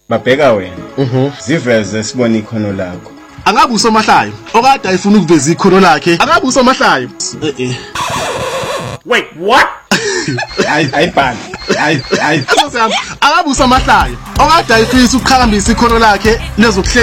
babheka wena ziveze sibone ikhono lakho. Angabe usomahlayo okade ayifuna ukuveza ikhono lakhe. Angabe usomahlayo. Wait, what? Ayibhani. Angabe usomahlayo okade ayifisa ukuqhakambisa ikhono lakhe lezokuhle